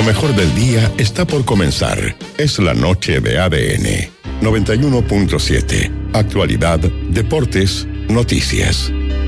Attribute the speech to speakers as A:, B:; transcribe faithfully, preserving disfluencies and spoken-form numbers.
A: Lo mejor del día está por comenzar. Es la noche de A D N noventa y uno punto siete. Actualidad, deportes, noticias.